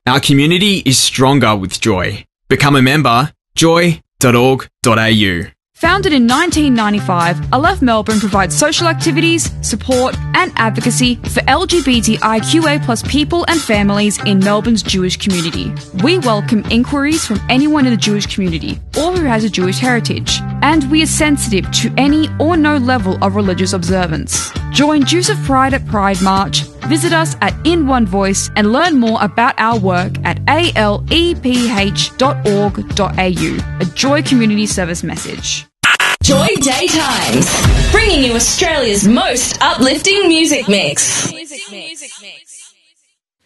Our community is stronger with Joy. Become a member, joy.org.au. Founded in 1995, Aleph Melbourne provides social activities, support and advocacy for LGBTIQA+ people and families in Melbourne's Jewish community. We welcome inquiries from anyone in the Jewish community or who has a Jewish heritage, and we are sensitive to any or no level of religious observance. Join Jews of Pride at Pride March, visit us at In One Voice and learn more about our work at aleph.org.au, a Joy Community Service message. Joy Daytimes, bringing you Australia's most uplifting music mix.